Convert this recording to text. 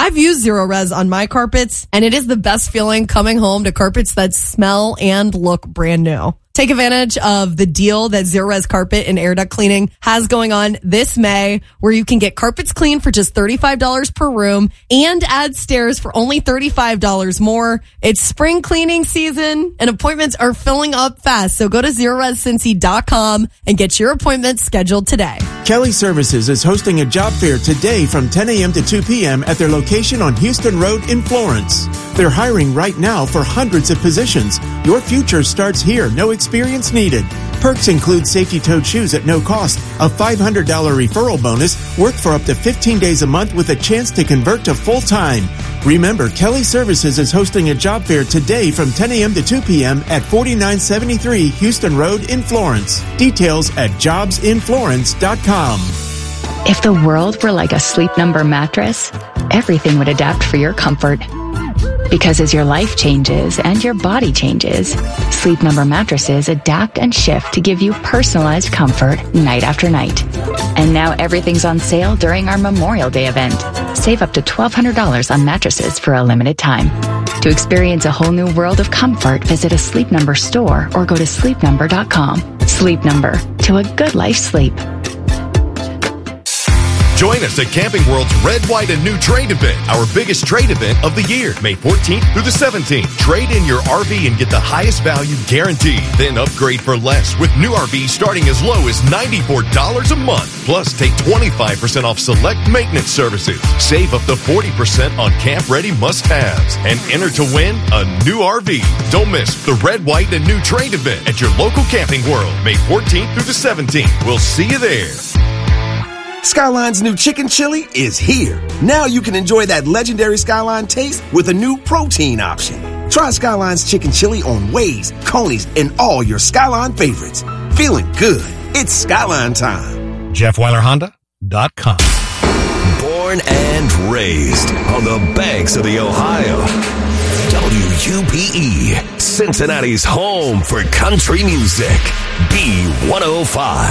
I've used Zero Res on my carpets, and it is the best feeling coming home to carpets that smell and look brand new. Take advantage of the deal that Zero Res Carpet and Air Duct Cleaning has going on this May, where you can get carpets cleaned for just $35 per room and add stairs for only $35 more. It's spring cleaning season and appointments are filling up fast. So go to ZeroResCincy.com and get your appointment scheduled today. Kelly Services is hosting a job fair today from 10 a.m. to 2 p.m. at their location on Houston Road in Florence. They're hiring right now for hundreds of positions. Your future starts here. No experience needed. Perks include safety-toed shoes at no cost, a $500 referral bonus, work for up to 15 days a month with a chance to convert to full-time. Remember, Kelly Services is hosting a job fair today from 10 a.m. to 2 p.m. at 4973 Houston Road in Florence. Details at jobsinflorence.com. If the world were like a Sleep Number mattress, everything would adapt for your comfort. Because as your life changes and your body changes, Sleep Number mattresses adapt and shift to give you personalized comfort night after night. And now everything's on sale during our Memorial Day event. Save up to $1,200 on mattresses for a limited time. To experience a whole new world of comfort, visit a Sleep Number store or go to sleepnumber.com. Sleep Number, to a good life's sleep. Join us at Camping World's Red, White, and New Trade event, our biggest trade event of the year, May 14th through the 17th. Trade in your RV and get the highest value guaranteed. Then upgrade for less with new RVs starting as low as $94 a month. Plus, take 25% off select maintenance services. Save up to 40% on camp-ready must-haves. And enter to win a new RV. Don't miss the Red, White, and New Trade event at your local Camping World, May 14th through the 17th. We'll see you there. Skyline's new chicken chili is here. Now you can enjoy that legendary Skyline taste with a new protein option. Try Skyline's chicken chili on Waze, Coney's, and all your Skyline favorites. Feeling good. It's Skyline time. JeffWeilerHonda.com. Born and raised on the banks of the Ohio. WUPE, Cincinnati's home for country music. B105.